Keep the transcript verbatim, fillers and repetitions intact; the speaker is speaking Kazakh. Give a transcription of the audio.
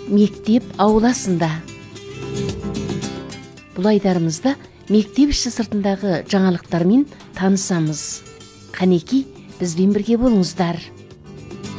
мектеп ауласында. Бұл айдарымызда мектеп іші сыртындағы жаңалықтармен танысамыз. Қанеки, бізбен бірге болыңыздар.